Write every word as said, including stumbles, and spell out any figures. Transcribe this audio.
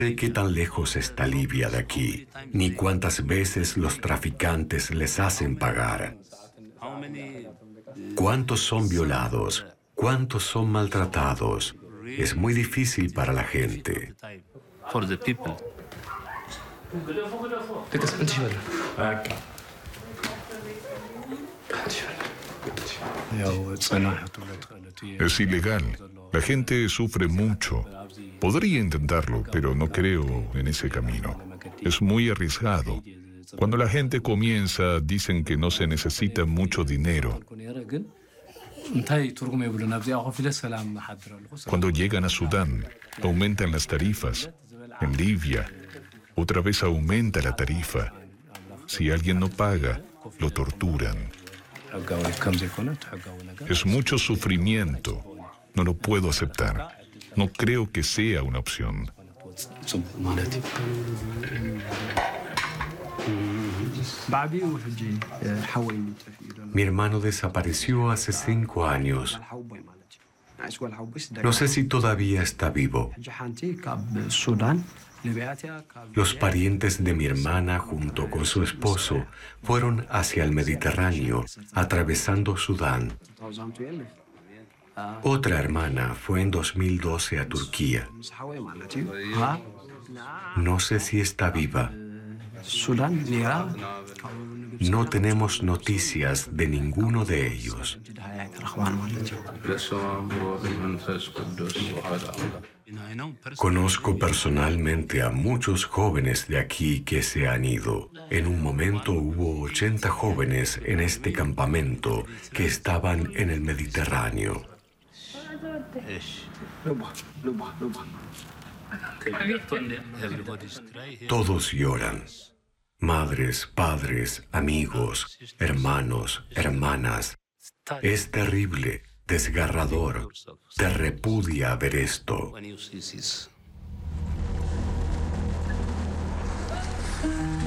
sé qué tan lejos está Libia de aquí, ni cuántas veces los traficantes les hacen pagar. ¿Cuántos son violados? ¿Cuántos son maltratados? Es muy difícil para la gente. Es ilegal. La gente sufre mucho. Podría intentarlo, pero no creo en ese camino. Es muy arriesgado. Cuando la gente comienza, dicen que no se necesita mucho dinero. Cuando llegan a Sudán, aumentan las tarifas. En Libia, otra vez aumenta la tarifa. Si alguien no paga, lo torturan. Es mucho sufrimiento. No lo puedo aceptar. No creo que sea una opción. Mi hermano desapareció hace cinco años. No sé si todavía está vivo. Los parientes de mi hermana, junto con su esposo, fueron hacia el Mediterráneo, atravesando Sudán. Otra hermana fue en dos mil doce a Turquía. No sé si está viva. No tenemos noticias de ninguno de ellos. Conozco personalmente a muchos jóvenes de aquí que se han ido. En un momento hubo ochenta jóvenes en este campamento que estaban en el Mediterráneo. Todos lloran. Madres, padres, amigos, hermanos, hermanas. Es terrible, desgarrador. Te repudia ver esto.